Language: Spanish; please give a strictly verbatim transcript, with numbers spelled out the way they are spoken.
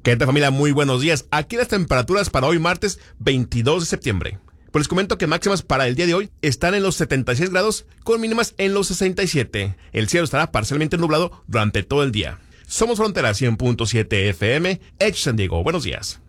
¿Qué tal, familia? Muy buenos días. Aquí las temperaturas para hoy martes veintidós de septiembre. Pues les comento que máximas para el día de hoy están en los setenta y seis grados con mínimas en los sesenta y siete. El cielo estará parcialmente nublado durante todo el día. Somos Frontera cien punto siete F M, Hecho San Diego. Buenos días.